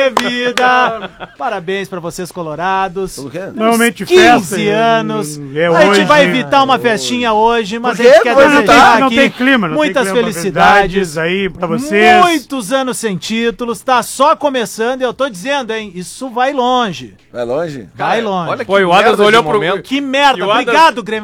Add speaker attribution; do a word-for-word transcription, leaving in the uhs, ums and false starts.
Speaker 1: vida. Parabéns pra vocês, colorados.
Speaker 2: Por quê?
Speaker 3: Normalmente
Speaker 1: quinze
Speaker 3: festa,
Speaker 1: anos.
Speaker 3: é
Speaker 1: a gente
Speaker 3: hoje,
Speaker 1: vai evitar uma festinha hoje, mas
Speaker 2: Por
Speaker 1: a gente
Speaker 2: quê?
Speaker 1: quer
Speaker 2: Não
Speaker 1: desejar
Speaker 2: tem-
Speaker 3: não
Speaker 1: aqui
Speaker 3: tem clima, não tem
Speaker 1: muitas
Speaker 3: clima,
Speaker 1: felicidades
Speaker 3: aí pra vocês.
Speaker 1: Muitos anos sem títulos, tá só começando e eu tô dizendo, hein, isso vai longe.
Speaker 2: Vai longe?
Speaker 1: Vai longe.
Speaker 4: Olha
Speaker 5: Pô, e o
Speaker 4: merda
Speaker 5: Adams
Speaker 4: de
Speaker 5: olhou pro-
Speaker 4: momento.
Speaker 1: Que merda,
Speaker 5: E o Adams-
Speaker 1: obrigado, Grêmio.